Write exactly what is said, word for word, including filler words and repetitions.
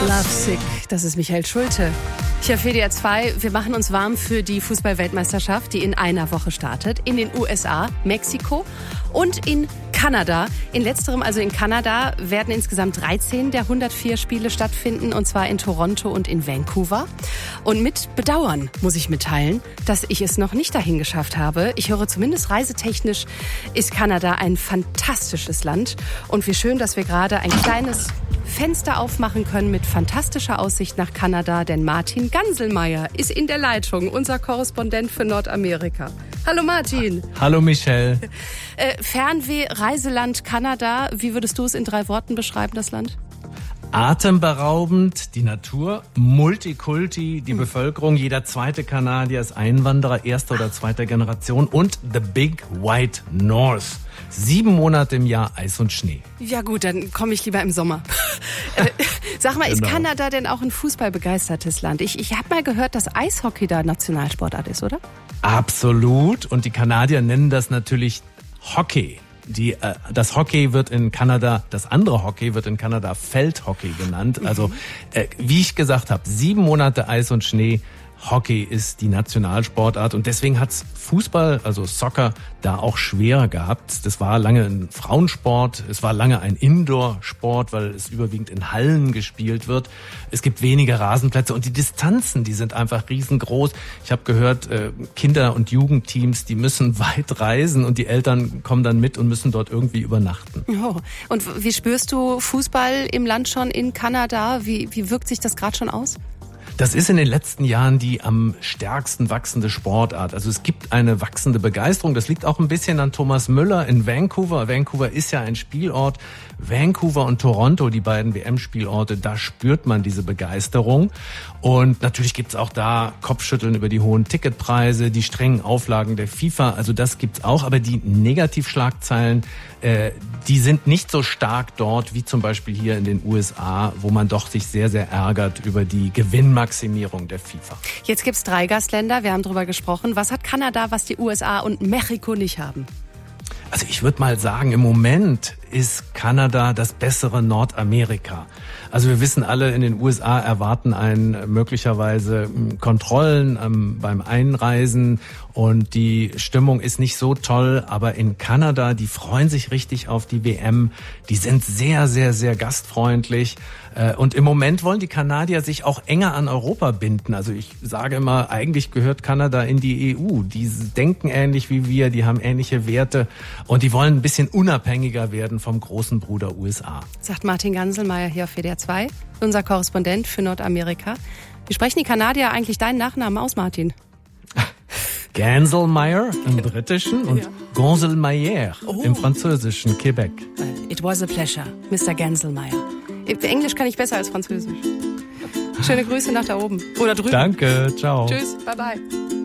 Lovesick, das ist Michael Schulte. Hier auf W D R zwei, wir machen uns warm für die Fußball-Weltmeisterschaft, die in einer Woche startet. In den U S A, Mexiko und in Kanada. In letzterem, also in Kanada, werden insgesamt dreizehn der hundertvier Spiele stattfinden, und zwar in Toronto und in Vancouver. Und mit Bedauern muss ich mitteilen, dass ich es noch nicht dahin geschafft habe. Ich höre zumindest reisetechnisch ist Kanada ein fantastisches Land. Und wie schön, dass wir gerade ein kleines Fenster aufmachen können mit fantastischer Aussicht nach Kanada, denn Martin Ganselmeier ist in der Leitung, unser Korrespondent für Nordamerika. Hallo Martin. Hallo Michelle. Äh, Fernweh, Reiseland Kanada, wie würdest du es in drei Worten beschreiben, das Land? Atemberaubend, die Natur, Multikulti, die hm. Bevölkerung, jeder zweite Kanadier ist Einwanderer erster oder zweiter Generation und the Big White North. Sieben Monate im Jahr Eis und Schnee. Ja gut, dann komme ich lieber im Sommer. äh, sag mal, ist Genau. Kanada denn auch ein fußballbegeistertes Land? Ich, ich habe mal gehört, dass Eishockey da Nationalsportart ist, oder? Absolut. Und die Kanadier nennen das natürlich Hockey. Die, äh, das Hockey wird in Kanada, das andere Hockey wird in Kanada Feldhockey genannt. Also äh, wie ich gesagt habe, sieben Monate Eis und Schnee. Hockey ist die Nationalsportart und deswegen hat's Fußball, also Soccer, da auch schwerer gehabt. Das war lange ein Frauensport, es war lange ein Indoor-Sport, weil es überwiegend in Hallen gespielt wird. Es gibt weniger Rasenplätze und die Distanzen, die sind einfach riesengroß. Ich habe gehört, Kinder- und Jugendteams, die müssen weit reisen und die Eltern kommen dann mit und müssen dort irgendwie übernachten. Oh. Und wie spürst du Fußball im Land schon in Kanada? Wie, wie wirkt sich das gerade schon aus? Das ist in den letzten Jahren die am stärksten wachsende Sportart. Also es gibt eine wachsende Begeisterung. Das liegt auch ein bisschen an Thomas Müller in Vancouver. Vancouver ist ja ein Spielort. Vancouver und Toronto, die beiden W M-Spielorte, da spürt man diese Begeisterung. Und natürlich gibt's auch da Kopfschütteln über die hohen Ticketpreise, die strengen Auflagen der FIFA. Also das gibt's auch. Aber die Negativschlagzeilen, äh, die sind nicht so stark dort wie zum Beispiel hier in den U S A, wo man doch sich sehr, sehr ärgert über die Gewinnmaximierung der FIFA. Jetzt gibt's drei Gastländer, wir haben drüber gesprochen. Was hat Kanada, was die U S A und Mexiko nicht haben? Also ich würde mal sagen, im Moment ist Kanada das bessere Nordamerika. Also wir wissen alle, in den U S A erwarten einen möglicherweise Kontrollen ähm, beim Einreisen und die Stimmung ist nicht so toll, aber in Kanada, die freuen sich richtig auf die W M, die sind sehr, sehr, sehr gastfreundlich äh, und im Moment wollen die Kanadier sich auch enger an Europa binden. Also ich sage immer, eigentlich gehört Kanada in die E U, die denken ähnlich wie wir, die haben ähnliche Werte und die wollen ein bisschen unabhängiger werden vom großen Bruder U S A. Sagt Martin Ganselmeier hier auf W D R zwei, unser Korrespondent für Nordamerika. Wie sprechen die Kanadier eigentlich deinen Nachnamen aus, Martin? Ganselmeier im Britischen und ja. Ganselmeier oh. im Französischen, Quebec. It was a pleasure, Mister Ganselmeier. Englisch kann ich besser als Französisch. Schöne Grüße nach da oben. Oder drüben. Danke, ciao. Tschüss, bye bye.